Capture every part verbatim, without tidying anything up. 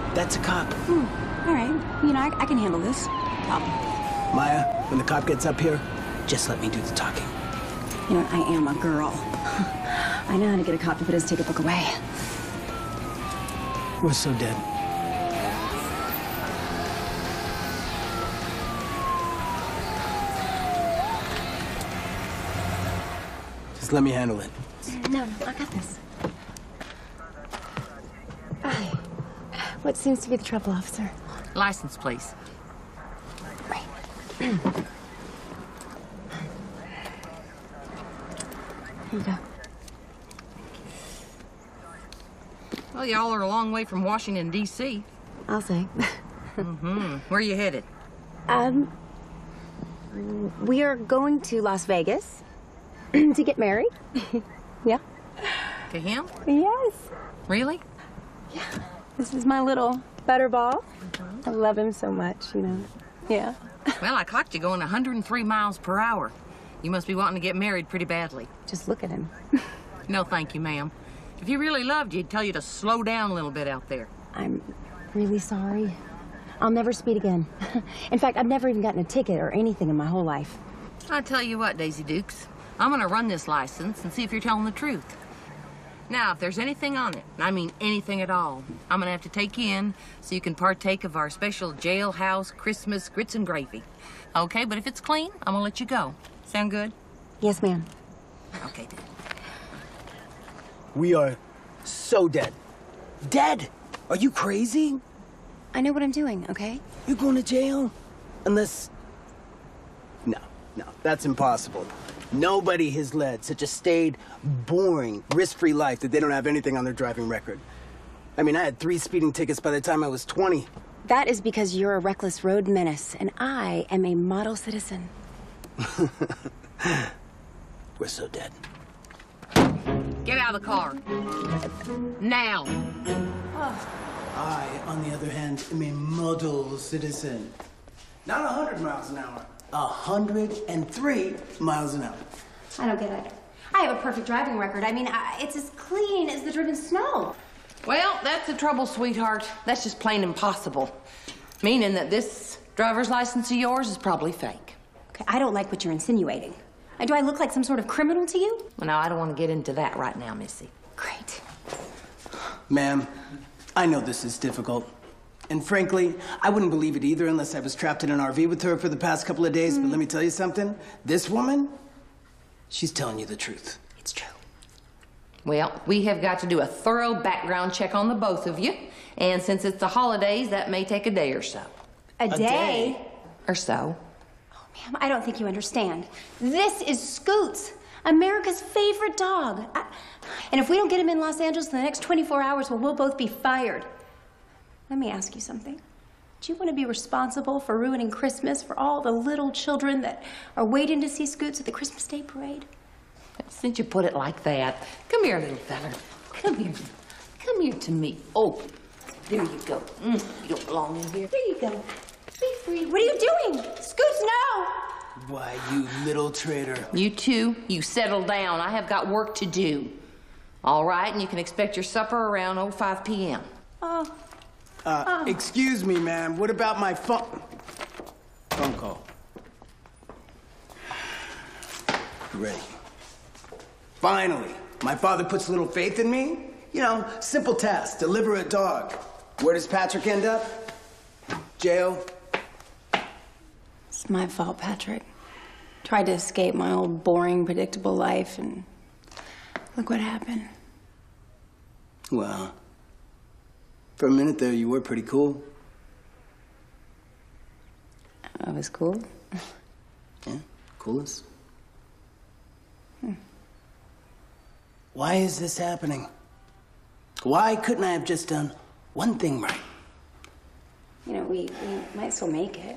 That's a cop. Hmm. All right. You know, I, I can handle this. No problem. Maya, when the cop gets up here, just let me do the talking. You know what? I am a girl. I know how to get a cop to put his ticket book away. We're so dead. Just let me handle it. No, no, I got this. Hi. What seems to be the trouble, officer? License, please. Right. Here you go. Well, y'all are a long way from Washington, D C I'll say. Mm-hmm. Where are you headed? Um, we are going to Las Vegas to get married. Yeah. To him? Yes. Really? Yeah. This is my little butterball. I love him so much, you know. Yeah. Well, I clocked you going one hundred three miles per hour. You must be wanting to get married pretty badly. Just look at him. No, thank you, ma'am. If he really loved you, he'd tell you to slow down a little bit out there. I'm really sorry. I'll never speed again. In fact, I've never even gotten a ticket or anything in my whole life. I tell you what, Daisy Dukes, I'm gonna run this license and see if you're telling the truth. Now, if there's anything on it, and I mean anything at all, I'm gonna have to take you in so you can partake of our special jailhouse Christmas grits and gravy. Okay, but if it's clean, I'm gonna let you go. Sound good? Yes, ma'am. Okay, then. We are so dead. Dead? Are you crazy? I know what I'm doing, okay? You're going to jail? Unless... No, no, that's impossible. Nobody has led such a staid, boring, risk-free life that they don't have anything on their driving record. I mean, I had three speeding tickets by the time I was twenty. That is because you're a reckless road menace, and I am a model citizen. We're so dead. Get out of the car. Now. Oh. I, on the other hand, am a model citizen. Not one hundred miles an hour. one hundred three miles an hour. I don't get it. I have a perfect driving record. I mean, I, it's as clean as the driven snow. Well, that's the trouble, sweetheart. That's just plain impossible. Meaning that this driver's license of yours is probably fake. Okay, I don't like what you're insinuating. Uh, Do I look like some sort of criminal to you? Well, no, I don't want to get into that right now, Missy. Great. Ma'am, I know this is difficult. And frankly, I wouldn't believe it either unless I was trapped in an R V with her for the past couple of days. Mm. But let me tell you something. This woman, she's telling you the truth. It's true. Well, we have got to do a thorough background check on the both of you. And since it's the holidays, that may take a day or so. A, a day? day? Or so. Oh, ma'am, I don't think you understand. This is Scoots, America's favorite dog. I, and if we don't get him in Los Angeles in the next twenty-four hours, well, we'll both be fired. Let me ask you something. Do you want to be responsible for ruining Christmas for all the little children that are waiting to see Scoots at the Christmas Day parade? Since you put it like that, come here, little fella. Come here. Come here to me. Oh, there you go. Mm, you don't belong in here. There you go. Be free. What are you doing? Scoots, no! Why, you little traitor. You two, you settle down. I have got work to do. All right, and you can expect your supper around oh five p m Oh. Uh, oh. Excuse me, ma'am. What about my phone? Phone call. Ready. Finally, my father puts a little faith in me. You know, simple task, deliver a dog. Where does Patrick end up? Jail. It's my fault, Patrick. Tried to escape my old, boring, predictable life, and look what happened. Well, for a minute there, you were pretty cool. I was cool. Yeah, coolest. Hmm. Why is this happening? Why couldn't I have just done one thing right? You know, we, we might still make it.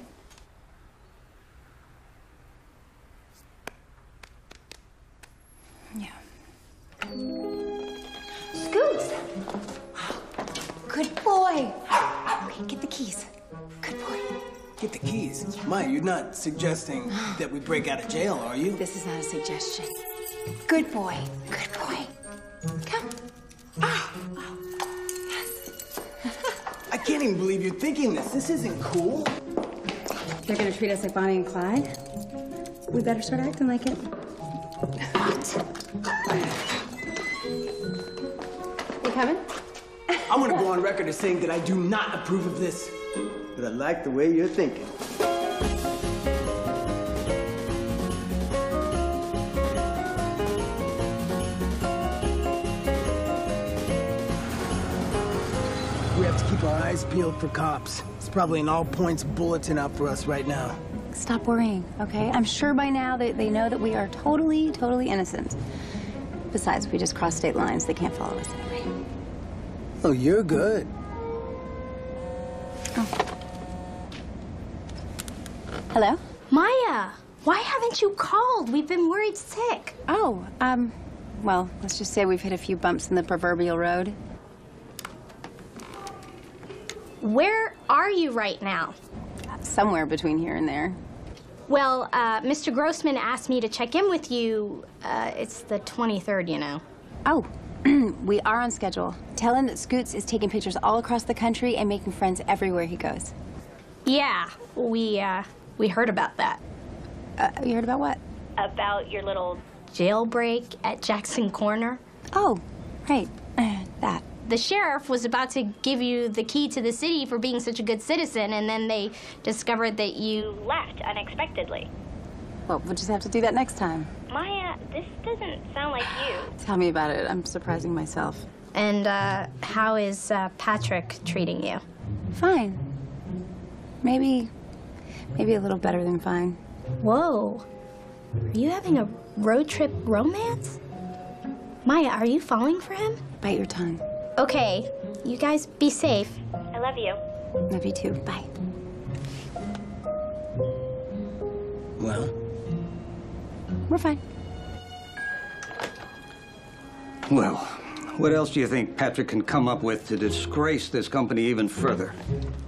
Yeah. Scoots! Good boy. Okay, get the keys. Good boy. Get the keys? Maya, you're not suggesting that we break out of jail, are you? This is not a suggestion. Good boy. Good boy. Come. Oh. Oh. Yes. I can't can't even believe you're thinking this. This isn't cool. They're gonna treat us like Bonnie and Clyde. We better start acting like it. You coming? I'm gonna go on record as saying that I do not approve of this. But I like the way you're thinking. We have to keep our eyes peeled for cops. It's probably an all-points bulletin out for us right now. Stop worrying, okay? I'm sure by now they, they know that we are totally, totally innocent. Besides, we just crossed state lines. They can't follow us anyway. Oh, you're good. Oh. Hello? Maya, why haven't you called? We've been worried sick. Oh, um, well, let's just say we've hit a few bumps in the proverbial road. Where are you right now? Somewhere between here and there. Well, uh, Mister Grossman asked me to check in with you. Uh, it's the twenty-third, you know. Oh, we are on schedule. Tell him that Scoots is taking pictures all across the country and making friends everywhere he goes. Yeah, we, uh, we heard about that. Uh, you heard about what? About your little jailbreak at Jackson Corner. Oh, right, uh, that. The sheriff was about to give you the key to the city for being such a good citizen, and then they discovered that you left unexpectedly. Well, we'll just have to do that next time. Maya, this doesn't sound like you. Tell me about it. I'm surprising myself. And, uh, how is, uh, Patrick treating you? Fine. Maybe, maybe a little better than fine. Whoa. Are you having a road trip romance? Maya, are you falling for him? Bite your tongue. Okay, you guys be safe. I love you. Love you too. Bye. Well? We're fine. Well, what else do you think Patrick can come up with to disgrace this company even further?